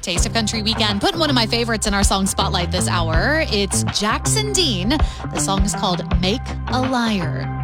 Taste of Country Weekend. Putting one of my favorites in our song spotlight this hour. It's Jackson Dean. The song is called Make a Liar.